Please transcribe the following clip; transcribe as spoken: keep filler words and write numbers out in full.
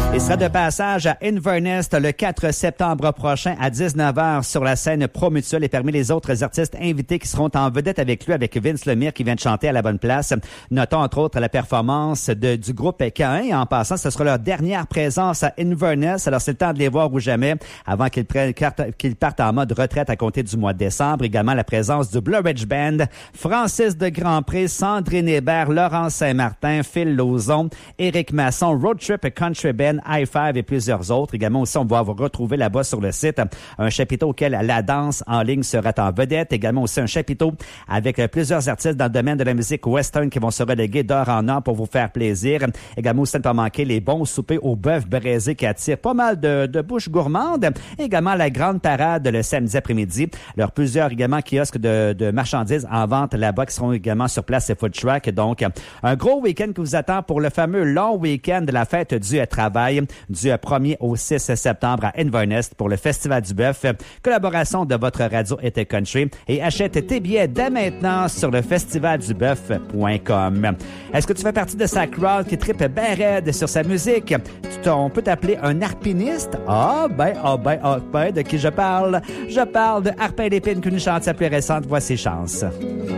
Il sera de passage à Inverness le quatre septembre prochain à dix-neuf heures sur la scène Promutuelle et parmi les autres artistes invités qui seront en vedette avec lui, avec Vince Lemire qui vient de chanter à la bonne place. Notons entre autres la performance de, du groupe K un et en passant, ce sera leur dernière présence à Inverness. Alors c'est le temps de les voir ou jamais avant qu'ils prennent qu'ils partent en mode retraite à compter du mois de décembre. Également la présence du Blue Ridge Band, Francis de Grandpré, Sandrine Hébert, Laurence Saint-Martin, Phil Lauzon, Éric Masson, Road Trip Country Band, High Five et plusieurs autres. Également aussi, on va vous retrouver là-bas sur le site un chapiteau auquel la danse en ligne sera en vedette. Également aussi un chapiteau avec plusieurs artistes dans le domaine de la musique western qui vont se reléguer d'heure en heure pour vous faire plaisir. Également aussi, ne pas manquer les bons soupers au bœuf braisé qui attirent pas mal de, de bouches gourmandes. Également la grande parade le samedi après-midi. Alors plusieurs également kiosques de, de marchandises en vente là-bas qui seront également sur place et food truck. Donc un gros week-end qui vous attend pour le fameux long week-end de la fête du travail du premier au six septembre à Inverness pour le Festival du Bœuf. Collaboration de votre radio Été Country et achète tes billets dès maintenant sur le festivalduboeuf point com. Est-ce que tu fais partie de sa crowd qui trippe ben raide sur sa musique? Tu on peut t'appeler un harpiniste? Ah ben, ah ben, ah ben, de qui je parle? Je parle de Harpin d'Épine, qu'une chantier plus récente. Voici chance.